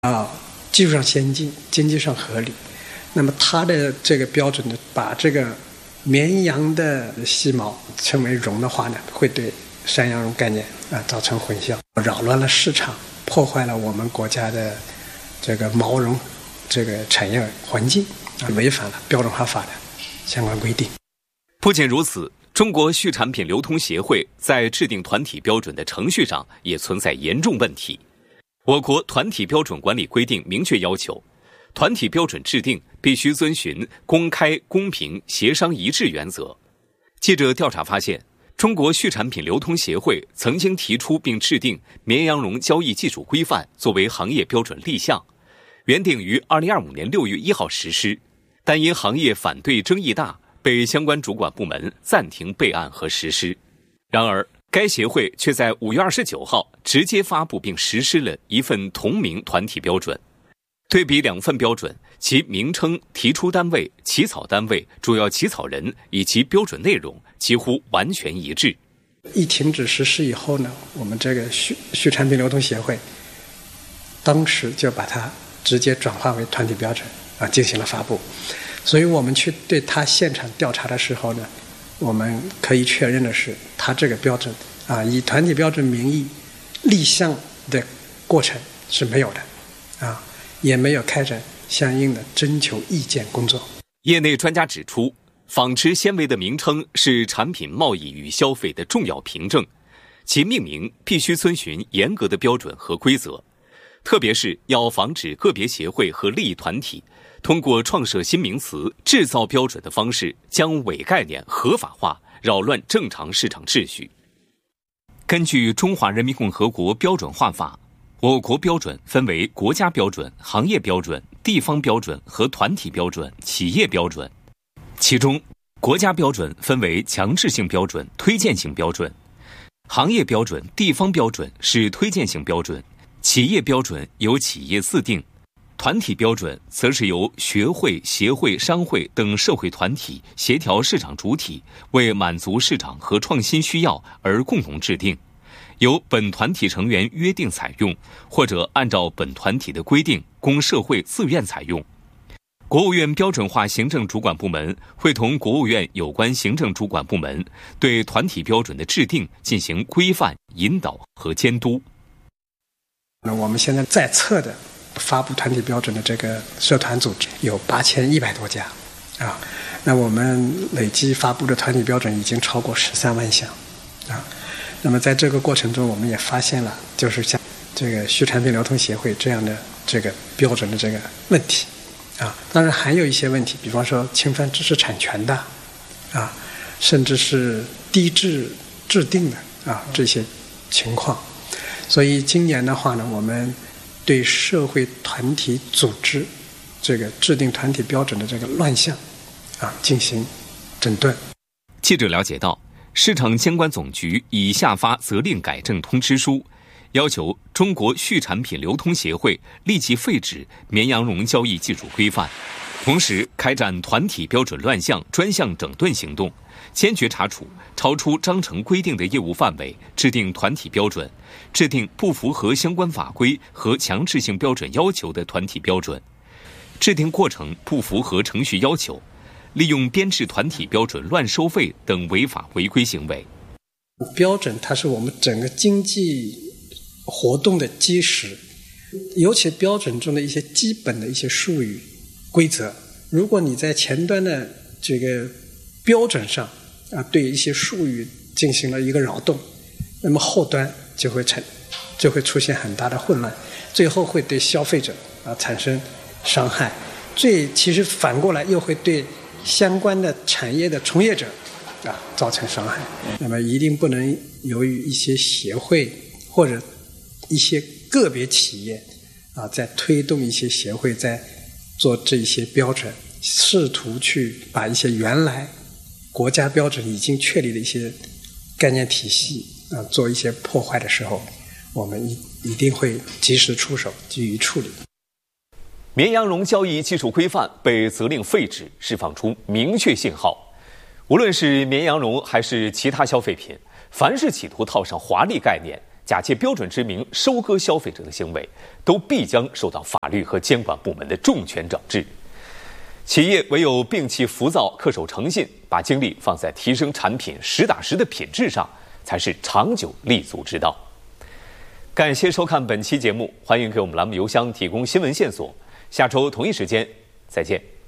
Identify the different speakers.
Speaker 1: 技术上先进，经济上合理。那么它的这个标准呢，把这个绵羊的细毛称为绒的话呢，会对山羊绒概念造成混淆，扰乱了市场，破坏了我们国家的这个毛绒这个产业环境，违反了标准化法的相关规定。
Speaker 2: 不仅如此，中国畜产品流通协会在制定团体标准的程序上也存在严重问题。我国团体标准管理规定明确要求，团体标准制定必须遵循公开、公平、协商一致原则。记者调查发现，中国畜产品流通协会曾经提出并制定绵羊绒交易技术规范作为行业标准立项，原定于2025年6月1号实施，但因行业反对争议大，被相关主管部门暂停备案和实施。然而，该协会却在5月29号直接发布并实施了一份同名团体标准。对比两份标准，其名称、提出单位、起草单位、主要起草人以及标准内容几乎完全一致。
Speaker 1: 一停止实施以后呢，我们这个畜产品流通协会当时就把它直接转化为团体标准进行了发布。所以我们去对它现场调查的时候呢，我们可以确认的是，它这个标准以团体标准名义立项的过程是没有的也没有开展相应的征求意见工作。
Speaker 2: 业内专家指出，纺织纤维的名称是产品贸易与消费的重要凭证，其命名必须遵循严格的标准和规则，特别是要防止个别协会和利益团体通过创设新名词、制造标准的方式将伪概念合法化，扰乱正常市场秩序。根据《中华人民共和国标准化法》，我国标准分为国家标准、行业标准、地方标准和团体标准、企业标准。其中，国家标准分为强制性标准、推荐性标准；行业标准、地方标准是推荐性标准；企业标准由企业自定；团体标准则是由学会、协会、商会等社会团体协调市场主体为满足市场和创新需要而共同制定，由本团体成员约定采用，或者按照本团体的规定供社会自愿采用。国务院标准化行政主管部门会同国务院有关行政主管部门对团体标准的制定进行规范、引导和监督。
Speaker 1: 那我们现在在册的发布团体标准的这个社团组织有8100多家那我们累计发布的团体标准已经超过13万项那么在这个过程中，我们也发现了就是像这个畜产品流通协会这样的这个标准的这个问题当然还有一些问题，比方说侵犯知识产权的甚至是低制定的这些情况。所以今年的话呢，我们对社会团体组织这个制定团体标准的这个乱象进行整顿。
Speaker 2: 记者了解到，市场监管总局已下发责令改正通知书，要求中国畜产品流通协会立即废止绵羊绒交易技术规范，同时开展团体标准乱象专项整顿行动，坚决查处超出章程规定的业务范围制定团体标准，制定不符合相关法规和强制性标准要求的团体标准，制定过程不符合程序要求，利用编制团体标准乱收费等违法违规行为。
Speaker 1: 标准它是我们整个经济活动的基石，尤其标准中的一些基本的一些术语规则，如果你在前端的这个标准上对一些术语进行了一个扰动，那么后端就会出现很大的混乱，最后会对消费者产生伤害，其实反过来又会对相关的产业的从业者造成伤害。那么一定不能由于一些协会或者一些个别企业在推动一些协会在做这些标准，试图去把一些原来国家标准已经确立的一些概念体系做一些破坏的时候，我们一定会及时出手予以处理。
Speaker 2: 绵羊绒交易技术规范被责令废止，释放出明确信号。无论是绵羊绒还是其他消费品，凡是企图套上华丽概念， 假借标准之名收割消费者的行为，都必将受到法律和监管部门的重拳整治。企业唯有摒弃浮躁，恪守诚信，把精力放在提升产品实打实的品质上，才是长久立足之道。感谢收看本期节目，欢迎给我们栏目邮箱提供新闻线索。下周同一时间再见。